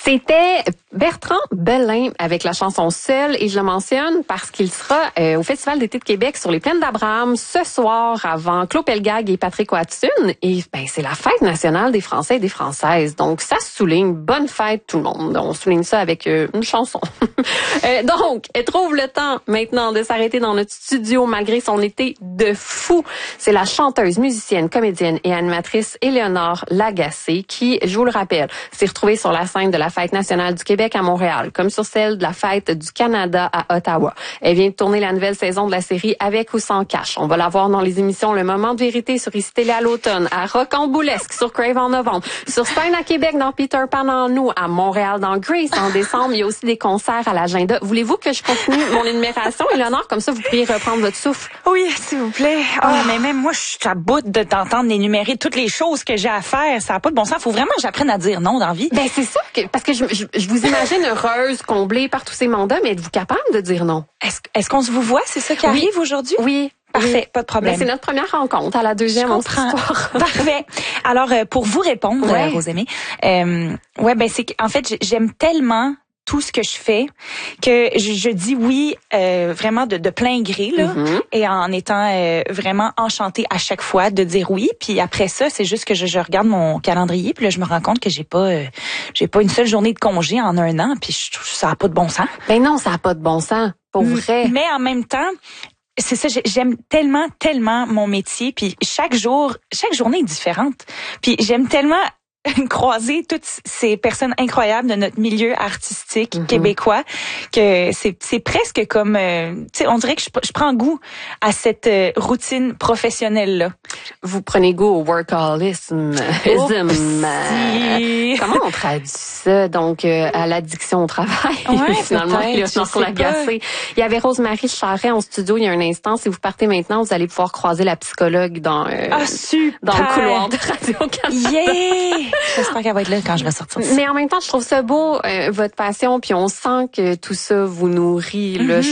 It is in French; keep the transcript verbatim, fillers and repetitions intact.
C'était Bertrand Belin avec la chanson Seul, et je le mentionne parce qu'il sera euh, au Festival d'été de Québec sur les plaines d'Abraham ce soir avant Claude Pelgag et Patrick Watson. Et ben c'est la fête nationale des Français et des Françaises. Donc ça souligne bonne fête tout le monde. On souligne ça avec euh, une chanson. euh, donc, elle trouve le temps maintenant de s'arrêter dans notre studio malgré son été de fou. C'est la chanteuse, musicienne, comédienne et animatrice Éléonore Lagacé qui, je vous le rappelle, s'est retrouvée sur la scène de la Fête nationale du Québec à Montréal, comme sur celle de la Fête du Canada à Ottawa. Elle vient de tourner la nouvelle saison de la série Avec ou sans cash. On va la voir dans les émissions Le Moment de vérité sur Ici Télé à l'automne, à Rocamboulesque sur Crave en novembre, sur scène à Québec dans Peter Pan en août, à Montréal dans Grace en décembre. Il y a aussi des concerts à l'agenda. Voulez-vous que je continue mon énumération, Éléonore? Comme ça, vous pourriez reprendre votre souffle. Oui, s'il vous plaît. Oh, oh. Mais même moi, je suis à bout de t'entendre énumérer toutes les choses que j'ai à faire. Ça n'a pas de bon sens. Faut vraiment que j'apprenne à dire non dans la vie. Ben, c'est ça, que, parce que je, je, je vous imagine heureuse, comblée par tous ces mandats, mais êtes-vous capable de dire non? Est-ce, est-ce qu'on se vous voit? C'est ça qui arrive oui. aujourd'hui? Oui. Parfait, oui. pas de problème. Ben, c'est notre première rencontre. À la deuxième, je on comprends. se Parfait. Alors, euh, pour vous répondre, ouais. euh, Rosemée, euh, ouais, ben c'est en fait, j'aime tellement tout ce que je fais que je, je dis oui euh, vraiment de, de plein gré là, mm-hmm. et en étant euh, vraiment enchantée à chaque fois de dire oui. Puis après ça, c'est juste que je, je regarde mon calendrier, puis là je me rends compte que j'ai pas euh, j'ai pas une seule journée de congé en un an, puis je trouve ça a pas de bon sens. Ben non, ça a pas de bon sens, pour vrai. Mais en même temps, c'est ça, j'aime tellement, tellement mon métier, puis chaque jour, chaque journée est différente. Puis j'aime tellement croiser toutes ces personnes incroyables de notre milieu artistique mm-hmm. québécois que c'est c'est presque comme euh, tu sais on dirait que je, je prends goût à cette euh, routine professionnelle là. Vous prenez goût au workaholisme. Comment on traduit ça donc euh, à l'addiction au travail ouais, finalement Éléonore Lagacé. Il y avait Rose-Marie Charret en studio il y a un instant. Si vous partez maintenant, vous allez pouvoir croiser la psychologue dans euh, ah, super. dans le couloir de Radio-Canada. Yeah! J'espère qu'elle va être là quand je vais sortir. Mais en même temps, je trouve ça beau, euh, votre passion, puis on sent que tout ça vous nourrit. Mm-hmm. Là.